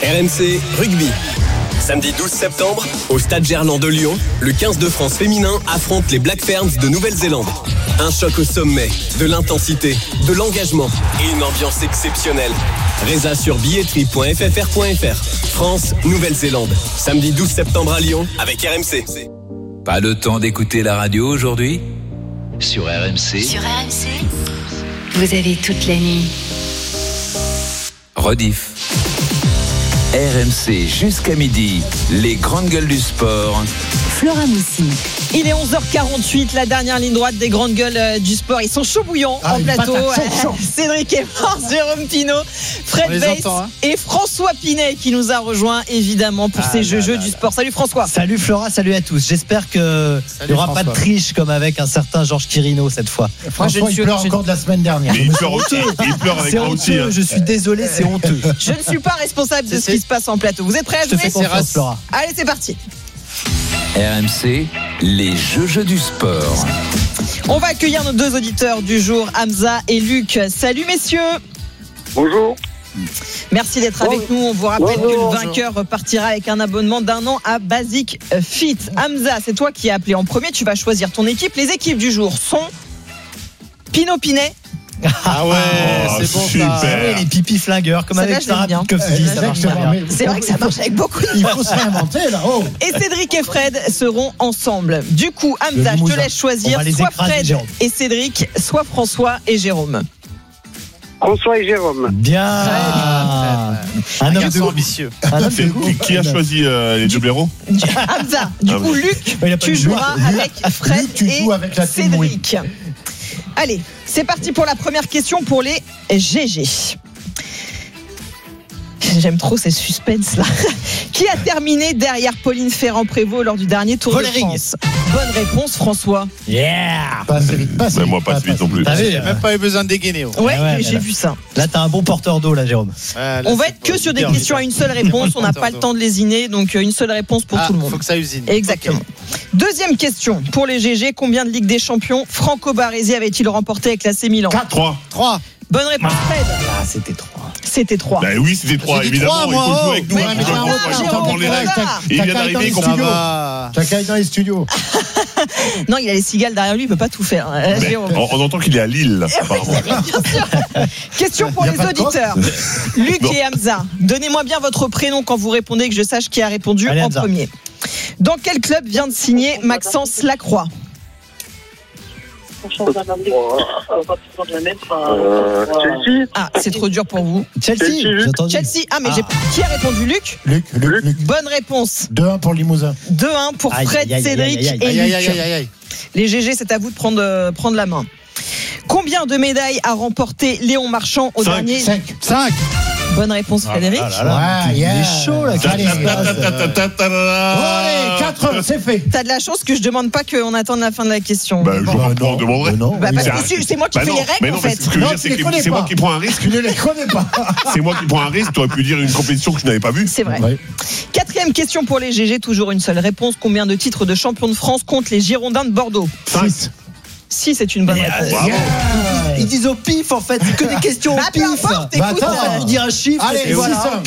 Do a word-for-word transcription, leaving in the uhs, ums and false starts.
R M C Rugby. Samedi douze septembre, au Stade Gerland de Lyon, le quinze de France féminin affronte les Black Ferns de Nouvelle-Zélande. Un choc au sommet, de l'intensité, de l'engagement et une ambiance exceptionnelle. Résa sur billetterie point f f r point f r. France, Nouvelle-Zélande. Samedi douze septembre à Lyon avec R M C. Pas le temps d'écouter la radio aujourd'hui ? Sur R M C. Sur R M C, vous avez toute la nuit. Rediff. R M C jusqu'à midi, les grandes gueules du sport. Flora Moussi. Il est onze heures quarante-huit, la dernière ligne droite des grandes gueules euh, du sport. Ils sont chauds bouillants ah, en plateau. Chaud, chaud. Cédric Evans, Jérôme Pinault, Fred Weiss hein. et François Pinet qui nous a rejoint évidemment pour ah, ces là, jeux, là, jeux là, du là. sport. Salut François. Salut Flora, salut à tous. J'espère qu'il n'y aura François. Pas de triche comme avec un certain Georges Quirino cette fois. François, Moi, il pleure encore je... de la semaine dernière. Mais il pleure aussi. Il pleure avec moi aussi. Je suis désolé, c'est honteux. Je ne suis pas responsable de ce qui se passe en plateau. Vous êtes prêts à jouer ? Flora. Allez, c'est parti. R M C, les jeux, jeux du sport. On va accueillir nos deux auditeurs du jour, Hamza et Luc. Salut messieurs. Bonjour. Merci d'être Bonjour. avec nous. On vous rappelle Bonjour. que le vainqueur repartira avec un abonnement d'un an à Basic Fit. Hamza, c'est toi qui as appelé en premier. Tu vas choisir ton équipe. Les équipes du jour sont Pinault Pinet. Ah ouais, oh, c'est bon super. ça. Ouais, les pipis flingueurs, comme ça avec Sarah Pitkowski, ça marche bien. C'est vrai que ça marche avec beaucoup de Il faut se réinventer là. Oh. Et Cédric et Fred seront ensemble. Du coup, Hamza, je te laisse choisir soit Fred Jérôme. Et Cédric, soit François et Jérôme. François et Jérôme. Bien. Ah, un homme de ambitieux. Qui, qui a choisi euh, les deux blaireaux ? Hamza. Du ah, coup, Luc, tu joueras Luc, avec Fred Luc, tu et avec la Cédric. Allez, c'est parti pour la première question pour les G G. J'aime trop ces suspens là. Qui a terminé derrière Pauline Ferrand-Prévôt lors du dernier Tour Vollering. de France ? Bonne réponse, François. Yeah. Pas assez vite, pas assez Ben vite. moi, pas vite non plus. T'as vu, J'ai même pas eu besoin de dégainer. Ouais, ouais, ouais, j'ai là. vu ça. Là, t'as un bon porteur d'eau, là, Jérôme. Ouais, là, On va c'est être que pas sur des hyper questions à une seule réponse. On n'a pas le temps de lésiner, donc une seule réponse pour ah, tout le monde. Faut que ça usine. Exactement. Okay. Deuxième question pour les G G. Combien de Ligue des Champions Franco Baresi avait-il remporté avec l'A C Milan ? quatre trois trois. Bonne réponse, Fred. Ah, c'était trois. C'était trois. Ben oui, c'était trois, J'ai dit évidemment. trois, Il moi, faut jouer oh. avec nous. Mais hein, il faut y en a jouer un, avec nous, Jérôme, prendre les règles. voilà. Il vient T'as d'arriver, qu'à qu'on être peut. va. Chacun est dans les studios. Non, il a les cigales derrière lui, il peut pas tout faire. hein, Mais Jérôme. on, on entend qu'il est à Lille, apparemment. Bien sûr. Question pour Y a les pas de auditeurs. Luc Non. et Hamza, donnez-moi bien votre prénom quand vous répondez, que je sache qui a répondu Allez, en Hamza. premier. Dans quel club vient de signer Maxence Lacroix ? Euh, Chelsea. Ah, c'est trop dur pour vous. Chelsea, Chelsea. j'ai entendu. Chelsea. Ah, mais Ah. j'ai... qui a répondu Luc ? Luc, Luc, Luc. Bonne réponse. deux un pour Limousin. deux un pour Aïe, Fred, aïe, aïe, Cédric aïe, aïe, et Aïe, aïe, Luc. aïe, aïe, aïe. Les G G, c'est à vous de prendre, euh, prendre la main. Combien de médailles a remporté Léon Marchand au Cinq. dernier cinq. cinq. Bonne réponse, Frédéric. Ah là là, Ouais, il yeah. est chaud, là. Allez, Allez, Allez, quatre un, c'est fait. T'as de la chance que je demande pas qu'on attende la fin de la question. Ben, je Bon. vois pas pourquoi on demanderait. Non, Bah, oui, parce c'est que un- c'est- c'est moi qui Bah fais non, les règles mais non, en mais fait. ce que je veux Non, dire, tu c'est les que connais c'est moi pas. qui prends un risque. Tu ne les connais pas. C'est moi qui prends un risque. Tu aurais pu dire une compétition que je n'avais pas vue. C'est vrai. Ouais. Quatrième question pour les G G, toujours une seule réponse. Combien de titres de champion de France comptent les Girondins de Bordeaux ? cinq. Si, c'est une bonne réponse. Bravo. Ils disent au pif, en fait. C'est que des questions au Bah, peu pif. importe, Bah, écoute, attends, euh, On dit un chiffre. Allez, et voilà. six un.